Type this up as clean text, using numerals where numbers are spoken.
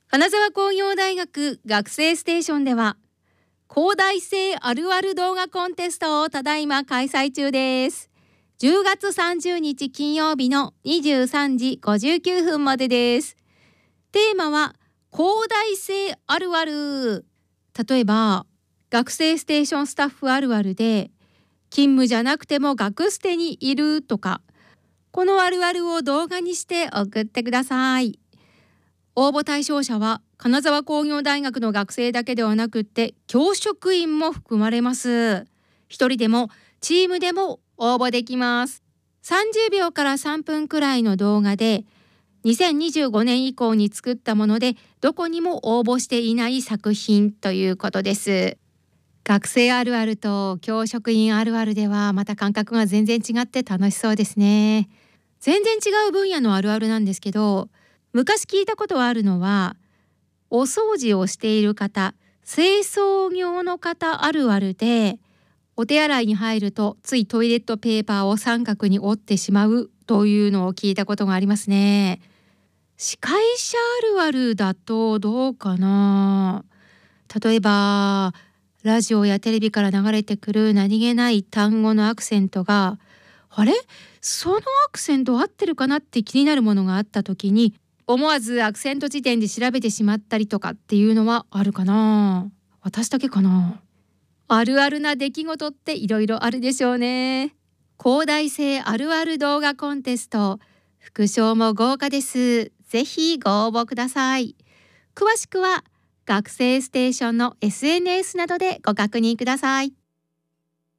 金沢工業大学学生ステーションでは広大生あるある動画コンテストをただいま開催中です。10月30日金曜日の23時59分までです。テーマは広大生あるある。例えば学生ステーションスタッフあるあるで、勤務じゃなくても学ステにいるとか、このあるあるを動画にして送ってください。応募対象者は金沢工業大学の学生だけではなくって教職員も含まれます。一人でもチームでも応募できます。30秒から3分くらいの動画で2025年以降に作ったものでどこにも応募していない作品ということです。学生あるあると教職員あるあるではまた感覚が全然違って楽しそうですね。全然違う分野のあるあるなんですけど、昔聞いたことはあるのは、お掃除をしている方、清掃業の方あるあるで、お手洗いに入るとついトイレットペーパーを三角に折ってしまうというのを聞いたことがありますね。司会者あるあるだとどうかな。例えばラジオやテレビから流れてくる何気ない単語のアクセントが、あれ、そのアクセント合ってるかなって気になるものがあった時に思わずアクセント辞典で調べてしまったりとかっていうのはあるかな。私だけかな。あるあるな出来事っていろいろあるでしょうね。広大生あるある動画コンテスト、副賞も豪華です。ぜひご応募ください。詳しくは学生ステーションの SNS などでご確認ください。